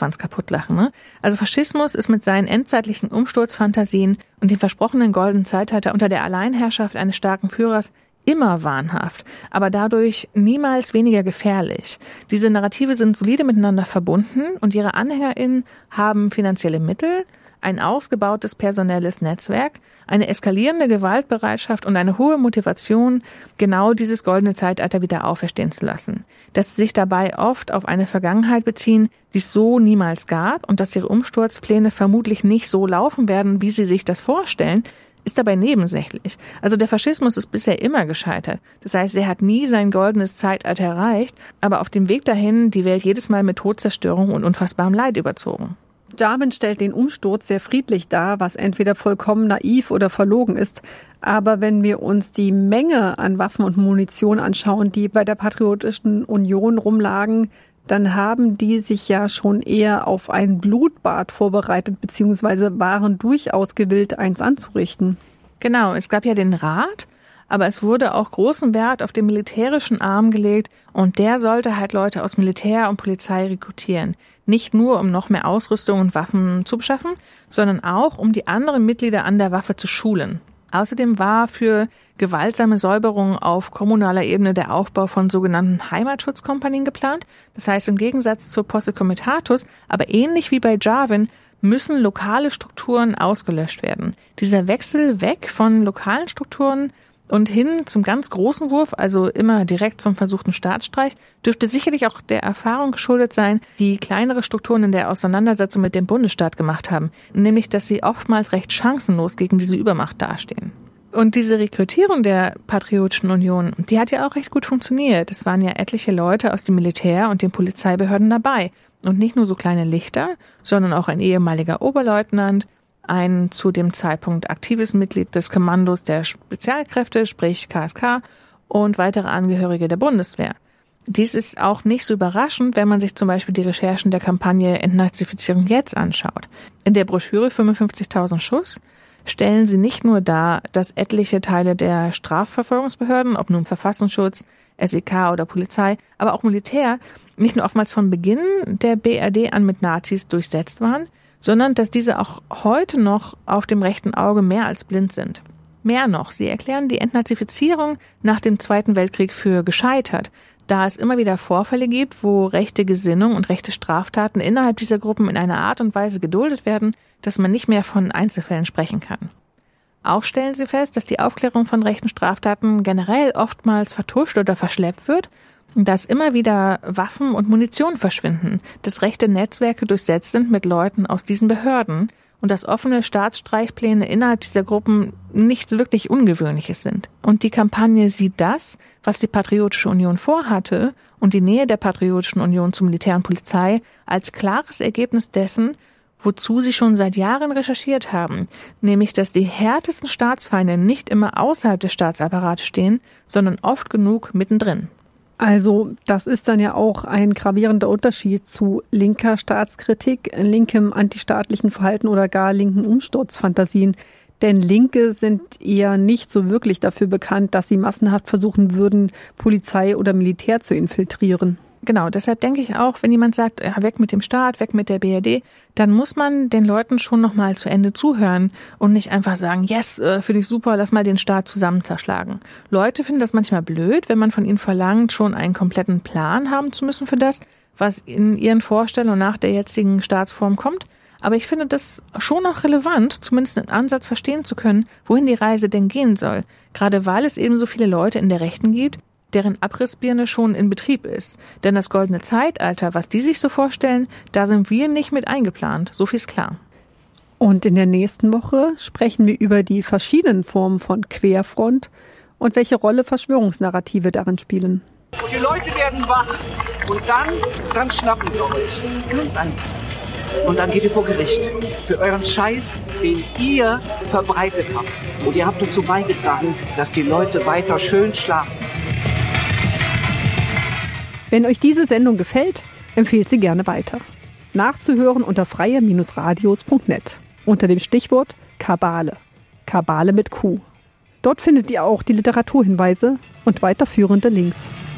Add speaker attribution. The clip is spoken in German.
Speaker 1: Rattenschwanz kaputtlachen. Ne? Also Faschismus ist mit seinen endzeitlichen Umsturzfantasien und dem versprochenen goldenen Zeitalter unter der Alleinherrschaft eines starken Führers immer wahnhaft, aber dadurch niemals weniger gefährlich. Diese Narrative sind solide miteinander verbunden und ihre AnhängerInnen haben finanzielle Mittel, ein ausgebautes personelles Netzwerk, eine eskalierende Gewaltbereitschaft und eine hohe Motivation, genau dieses goldene Zeitalter wieder auferstehen zu lassen. Dass sie sich dabei oft auf eine Vergangenheit beziehen, die es so niemals gab und dass ihre Umsturzpläne vermutlich nicht so laufen werden, wie sie sich das vorstellen, ist dabei nebensächlich. Also der Faschismus ist bisher immer gescheitert. Das heißt, er hat nie sein goldenes Zeitalter erreicht, aber auf dem Weg dahin die Welt jedes Mal mit Todzerstörung und unfassbarem Leid überzogen.
Speaker 2: Jarvin stellt den Umsturz sehr friedlich dar, was entweder vollkommen naiv oder verlogen ist. Aber wenn wir uns die Menge an Waffen und Munition anschauen, die bei der Patriotischen Union rumlagen, dann haben die sich ja schon eher auf ein Blutbad vorbereitet, beziehungsweise waren durchaus gewillt, eins anzurichten.
Speaker 1: Genau, es gab ja den Rat, aber es wurde auch großen Wert auf den militärischen Arm gelegt und der sollte halt Leute aus Militär und Polizei rekrutieren. Nicht nur, um noch mehr Ausrüstung und Waffen zu beschaffen, sondern auch, um die anderen Mitglieder an der Waffe zu schulen. Außerdem war für gewaltsame Säuberungen auf kommunaler Ebene der Aufbau von sogenannten Heimatschutzkompanien geplant. Das heißt, im Gegensatz zur Posse Comitatus, aber ähnlich wie bei Jarvin, müssen lokale Strukturen ausgelöscht werden. Dieser Wechsel weg von lokalen Strukturen und hin zum ganz großen Wurf, also immer direkt zum versuchten Staatsstreich, dürfte sicherlich auch der Erfahrung geschuldet sein, die kleinere Strukturen in der Auseinandersetzung mit dem Bundesstaat gemacht haben, nämlich dass sie oftmals recht chancenlos gegen diese Übermacht dastehen. Und diese Rekrutierung der Patriotischen Union, die hat ja auch recht gut funktioniert. Es waren ja etliche Leute aus dem Militär und den Polizeibehörden dabei. Und nicht nur so kleine Lichter, sondern auch ein ehemaliger Oberleutnant, ein zu dem Zeitpunkt aktives Mitglied des Kommandos der Spezialkräfte, sprich KSK, und weitere Angehörige der Bundeswehr. Dies ist auch nicht so überraschend, wenn man sich zum Beispiel die Recherchen der Kampagne Entnazifizierung jetzt anschaut. In der Broschüre 55.000 Schuss stellen sie nicht nur dar, dass etliche Teile der Strafverfolgungsbehörden, ob nun Verfassungsschutz, SEK oder Polizei, aber auch Militär, nicht nur oftmals von Beginn der BRD an mit Nazis durchsetzt waren, sondern dass diese auch heute noch auf dem rechten Auge mehr als blind sind. Mehr noch, sie erklären die Entnazifizierung nach dem Zweiten Weltkrieg für gescheitert, da es immer wieder Vorfälle gibt, wo rechte Gesinnung und rechte Straftaten innerhalb dieser Gruppen in einer Art und Weise geduldet werden, dass man nicht mehr von Einzelfällen sprechen kann. Auch stellen sie fest, dass die Aufklärung von rechten Straftaten generell oftmals vertuscht oder verschleppt wird, dass immer wieder Waffen und Munition verschwinden, dass rechte Netzwerke durchsetzt sind mit Leuten aus diesen Behörden und dass offene Staatsstreichpläne innerhalb dieser Gruppen nichts wirklich Ungewöhnliches sind. Und die Kampagne sieht das, was die Patriotische Union vorhatte und die Nähe der Patriotischen Union zu Militär und Polizei als klares Ergebnis dessen, wozu sie schon seit Jahren recherchiert haben, nämlich dass die härtesten Staatsfeinde nicht immer außerhalb des Staatsapparats stehen, sondern oft genug mittendrin.
Speaker 2: Also das ist dann ja auch ein gravierender Unterschied zu linker Staatskritik, linkem antistaatlichen Verhalten oder gar linken Umsturzfantasien. Denn Linke sind eher nicht so wirklich dafür bekannt, dass sie massenhaft versuchen würden, Polizei oder Militär zu infiltrieren.
Speaker 1: Genau, deshalb denke ich auch, wenn jemand sagt, ja, weg mit dem Staat, weg mit der BRD, dann muss man den Leuten schon nochmal zu Ende zuhören und nicht einfach sagen, yes, finde ich super, lass mal den Staat zusammen zerschlagen. Leute finden das manchmal blöd, wenn man von ihnen verlangt, schon einen kompletten Plan haben zu müssen für das, was in ihren Vorstellungen nach der jetzigen Staatsform kommt. Aber ich finde das schon auch relevant, zumindest einen Ansatz verstehen zu können, wohin die Reise denn gehen soll. Gerade weil es eben so viele Leute in der Rechten gibt, deren Abrissbirne schon in Betrieb ist. Denn das goldene Zeitalter, was die sich so vorstellen, da sind wir nicht mit eingeplant. So viel ist klar.
Speaker 2: Und in der nächsten Woche sprechen wir über die verschiedenen Formen von Querfront und welche Rolle Verschwörungsnarrative darin spielen.
Speaker 3: Und die Leute werden wach und dann schnappen wir euch. Ganz einfach. Und dann geht ihr vor Gericht für euren Scheiß, den ihr verbreitet habt. Und ihr habt dazu beigetragen, dass die Leute weiter schön schlafen.
Speaker 2: Wenn euch diese Sendung gefällt, empfehlt sie gerne weiter. Nachzuhören unter freie-radios.net unter dem Stichwort Kabale. Kabale mit Q. Dort findet ihr auch die Literaturhinweise und weiterführende Links.